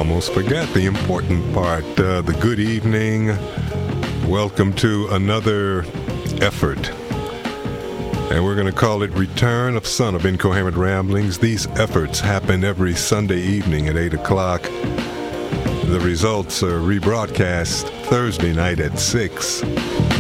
almost forgot the important part. The good evening. Welcome to another effort. And we're going to call it Return of Son of Incoherent Ramblings. These efforts happen every Sunday evening at 8 o'clock. The results are rebroadcast Thursday night at 6.